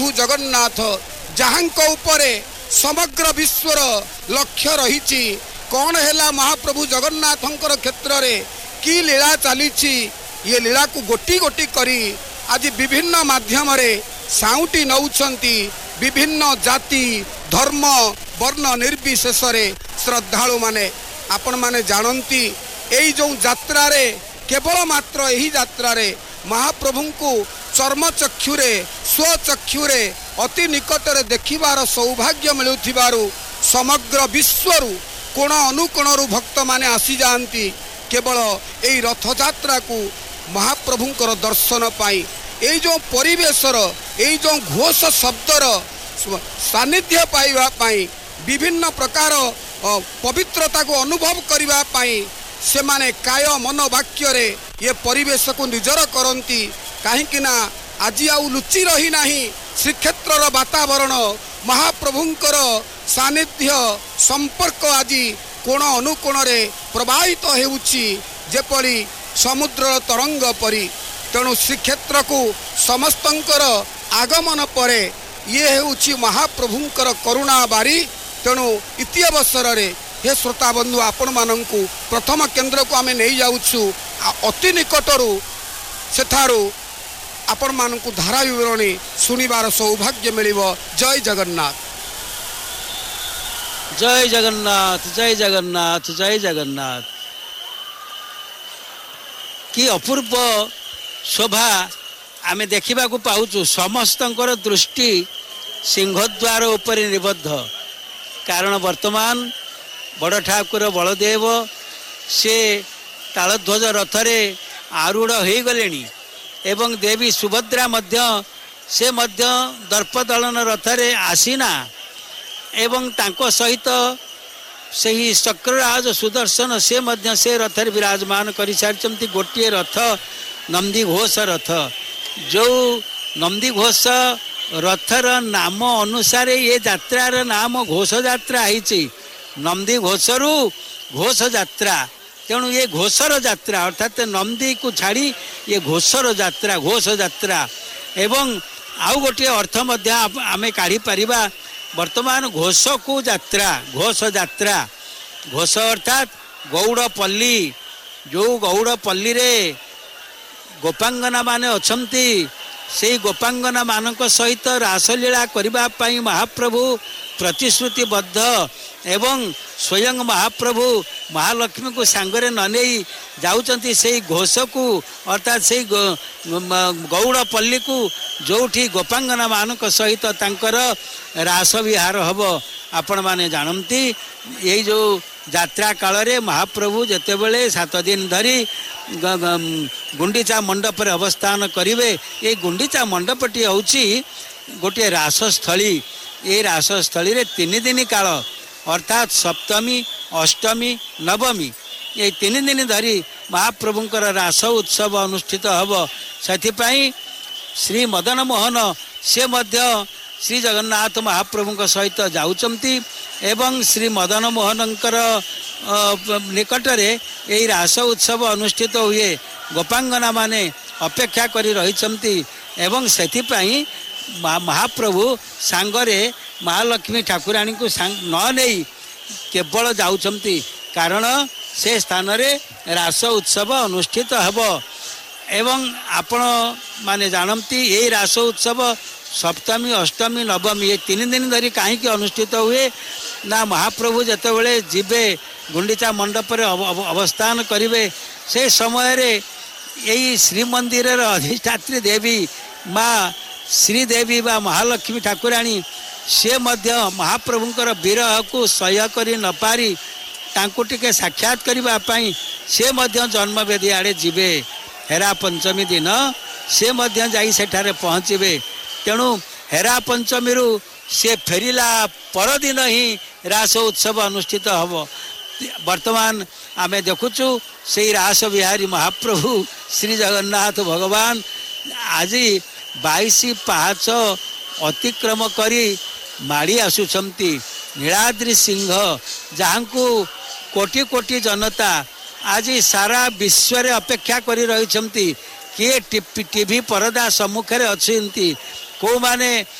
महाप्रभु जगन्नाथ जहांको उपरे समग्र विश्वर लक्ष्य रही कौन है महाप्रभु जगन्नाथंकर क्षेत्र में की लीला चली ये लीला को गोटी गोटी करी आज विभिन्न माध्यम रे साउटी नौचंती विभिन्न जाति धर्म वर्ण निर्विशेष श्रद्धालु माने आपण माने जानती यही जो यात्रा रे केवल मात्र यही यात्रा रे महाप्रभु को चर्म चक्षुरे स्वचक्षुरे अति निकटरे देखिबार सौभाग्य मिलुथिबारु समग्र विश्वरु कोण अनुकोणरु भक्त माने आसी जाती केवल यही रथ यात्रा को महाप्रभुंकर दर्शन पाई यही जो परिवेशर यही जो घोष शब्दर सानिध्य पाइबा पाई विभिन्न प्रकार पवित्रता को अनुभव करबा पाई से माने काय मन वाक्य रे ये परिवेश को निजर करती कहीं आज आउ लुचि रही नहीं श्रीक्षेत्र वातावरण महाप्रभुंकर सानिध्य संपर्क आज कोण अनुकोण रे प्रवाहित होउछि जेपरी समुद्र तरंग परी तेणु श्रीक्षेत्र को समस्तंकर आगमन परे ये होउछि महाप्रभुंकर करुणा बारी तेणु इति अवसर रे हे श्रोता बंधु आपण मानंकु प्रथम केंद्र को आमे नहीं जाउछु अति निकटरू सेठारू आपण मानंकु धारा विवरणी सुनिबार सौभाग्य मिलिबो। जय जगन्नाथ जय जगन्नाथ जय जगन्नाथ जय जगन्नाथ। कि अपूर्व शोभा आमे देखिबा को पाउछु समस्तंकर दृष्टि सिंहद्वार उपरे निबद्ध कारण वर्तमान बड़ ठाकुर बलदेव से तालध्वज रथरे आरूढ़ हो गले एवं देवी सुभद्रा मध्य से मध्य दर्पदलन रथरे आसीना एवं तांको सहित सही चक्रराज सुदर्शन से मध्य से रथरे विराजमान कर सारी गोटे रथ नंदी घोष रथ जो नंदी घोष रथर नाम अनुसार ये यात्रार नाम घोष यात्रा है नंदी घोषरू घोष यात्रा तेणु ये घोषर यात्रा अर्थात नंदी को छाड़ी ये घोषर यात्रा घोष यात्रा एवं आउ गोटे अर्थ मध्य आमे काढ़ी परिबा वर्तमान घोष को यात्रा घोष यात्रा घोष अर्थात गौड़पल्ली जो गौड़पल्ली रे गोपांगना माने अछंती से गोपांगना मानक सहित रासलीला करबा पई महाप्रभु प्रतिश्रुतिबद्ध एवं स्वयं महाप्रभु महालक्ष्मी को सांगरे न नहीं जाउचंती से घोष को अर्थात से गौड़पल्ली को जोठी गोपांगना मानक सहित तांकर रास विहार हब आपण माने जानती यही जो यात्रा काल रे महाप्रभु जेतेबेले 7 दिन धरी गुंडीचा मंडप रे अवस्थान करिवे ये गुंडीचा मंडपटी होउची गोटे रासस्थली ये रासस्थली रे 3 दिन काल अर्थात सप्तमी अष्टमी नवमी ये 3 दिन धरी महाप्रभुंकर रास उत्सव अनुष्ठित हब से श्री मदन मोहन से मध्य श्री जगन्नाथ महाप्रभु सहित जाउचंती एवं श्री मदन मोहनंकर निकट रे यही रास उत्सव अनुष्ठित हुए गोपांगना माने अपेक्षा करी रहिचंती एवं सेथिपाई महाप्रभु सांगरे महालक्ष्मी ठाकुराणी को न नहीं केवल जाउचंती कारण से स्थान रे रास उत्सव अनुष्ठित हब एवं आपण माने जानती यही रास उत्सव सप्तमी अष्टमी नवमी ये 3 दिन धरी कहीं अनुष्ठित हुए ना महाप्रभु जितेबले जीवे गुंडीचा मंडप रे अवस्थान करिवे से समय रे यही श्रीमंदिर अधिष्ठात्री देवी माँ श्रीदेवी बा महालक्ष्मी ठाकुराणी से मध्य महाप्रभुंकर विरह को सह्य करी न पारी तांको टिके साक्षात करबा पई से मध्य जन्मवेदी आड़े जीवे हेरा पंचमी दिन से मध्य जाई सेठारे पहुँचे तेणु हेरा पंचमी रु से फेरिला परदिन ही रास उत्सव अनुष्ठित हब वर्तमान आमे देखुचु से रास बिहारी महाप्रभु श्री जगन्नाथ भगवान आज 22 पाहाच अतिक्रम करी माड़ी आसुचंती नीलाद्रि सिंह जहाँ को कोटि कोटि जनता आज सारा विश्व रे अपेक्षा करी रहिचंती किए टीवी परदा सम्मुख रे अछंती को माने